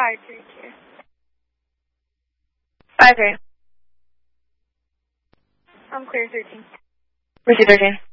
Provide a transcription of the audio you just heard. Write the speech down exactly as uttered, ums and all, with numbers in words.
five three two. five three. I'm clear thirteen. Receive thirteen.